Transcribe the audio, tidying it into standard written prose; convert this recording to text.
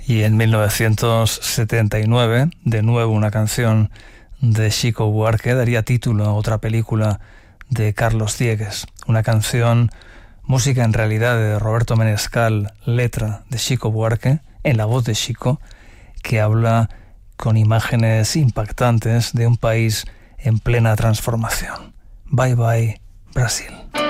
Y en 1979, de nuevo una canción de Chico Buarque daría título a otra película de Carlos Diegues. Una canción, música en realidad de Roberto Menescal, letra de Chico Buarque, en la voz de Chico, que habla con imágenes impactantes de un país en plena transformación. Bye bye, Brasil.